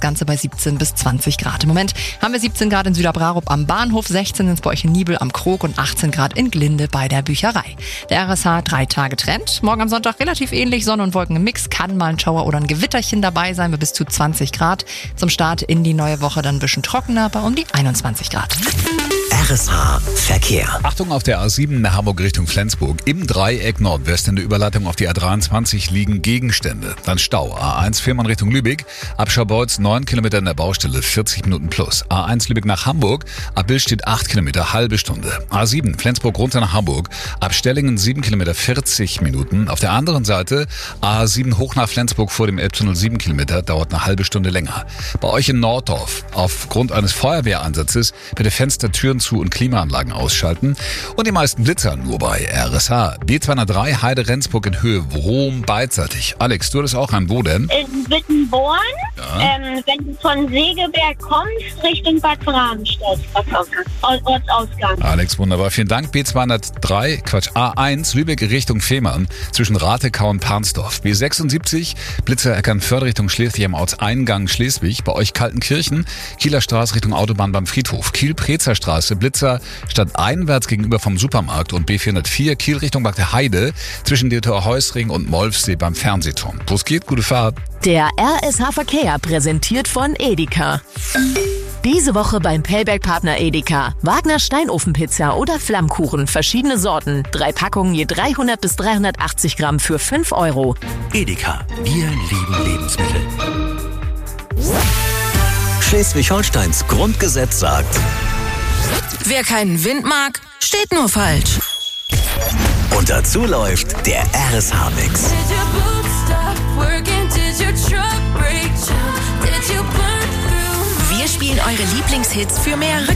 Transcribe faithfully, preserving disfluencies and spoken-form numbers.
Ganze bei siebzehn bis zwanzig Grad. Im Moment haben wir siebzehn Grad in Süderbrarup am Bahnhof, sechzehn sind es bei euch in Nibel am Krog und achtzehn Grad in Glinde bei der Bücherei. Der R S H drei Tage Trend. Morgen am Sonntag relativ ähnlich, Sonne und Wolken im Mix, kann mal ein Schauer oder ein Gewitterchen dabei sein bei bis zu zwanzig Grad. Zum Start in die neue Woche dann ein bisschen trockener bei um die einundzwanzig Grad. R S H Verkehr. Achtung auf der A sieben in Hamburg Richtung Flensburg. Im Dreieck Nordwest in der Überleitung auf die A dreiundzwanzig liegen Gegenstände. Dann Stau. A eins Fehmarn Richtung Lübeck. Ab Scharbeutz neun Kilometer in der Baustelle, vierzig Minuten plus. A eins Lübeck nach Hamburg. Ab Billstedt acht Kilometer, halbe Stunde. A sieben Flensburg runter nach Hamburg. Ab Stellingen sieben Kilometer, vierzig Minuten. Auf der anderen Seite A sieben hoch nach Flensburg vor dem Elbtunnel sieben Kilometer, dauert eine halbe Stunde länger. Bei euch in Norddorf. Aufgrund eines Feuerwehreinsatzes bitte Fenster, Türen zu und Klimaanlagen ausschalten. Und die meisten Blitzer nur bei R S H. B zweihundertdrei Heide-Rendsburg in Höhe Rom beidseitig. Alex, du hattest auch einen, wo denn? In Wittenborn, Ja. ähm, wenn du von Segeberg kommst, Richtung Bad Bramstedt, Ortsausgang. Alex, wunderbar. Vielen Dank. B zweihundertdrei, Quatsch, A eins, Lübeck Richtung Fehmarn zwischen Ratekau und Pansdorf. B sechsundsiebzig, Blitzer Eckernförde Richtung Schleswig am Ortseingang Schleswig. Bei euch Kaltenkirchen, Kieler Straße Richtung Autobahn beim Friedhof. Kiel-Prezer Straße, Blitzer stadteinwärts gegenüber vom Supermarkt und B vierhundertvier, Kiel Richtung Bad der Heide zwischen Detor-Heusring und Molfsee beim Fernsehturm. Prost geht, gute Fahrt. Der R S H Verkehr präsentiert von Edeka. Diese Woche beim Payback-Partner Edeka. Wagner Steinofenpizza oder Flammkuchen, verschiedene Sorten. Drei Packungen je dreihundert bis dreihundertachtzig Gramm für fünf Euro. Edeka. Wir lieben Lebensmittel. Schleswig-Holsteins Grundgesetz sagt: Wer keinen Wind mag, steht nur falsch. Und dazu läuft der R S H-Mix. Wir spielen eure Lieblingshits für mehr